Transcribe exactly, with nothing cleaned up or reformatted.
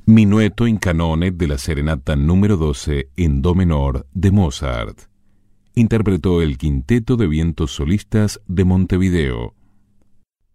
Minueto in canone de la serenata número doce en do menor de Mozart. Interpretó el Quinteto de Vientos Solistas de Montevideo.